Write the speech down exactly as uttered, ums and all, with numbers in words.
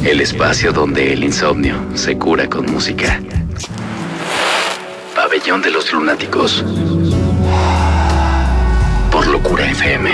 El espacio donde el insomnio se cura con música. Pabellón de los Lunáticos. Por Locura F M.